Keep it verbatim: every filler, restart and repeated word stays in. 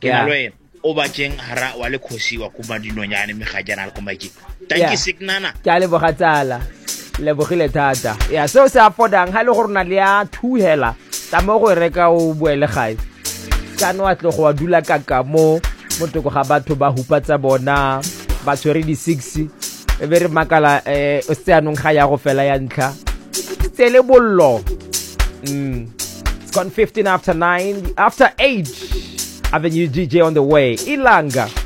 ke na lo ena o bakeng hara wa le khosi wa kuma dinonyane megajana le komaki thank Yeah. you Signana ke a lebogatsala lebogile thata ya seo se affordang ha le go rona le ya two hela tsa mo go e reka o boele gae ka no a tle go a dula kaka mo motoko ga batho ba hupa tsa bona ba tshwere di six e be re makala eh o se anong ga ya go fela ya ntlha tsele bollo mm it's gone fifteen after nine after eight Avenue D J on the way Ilanga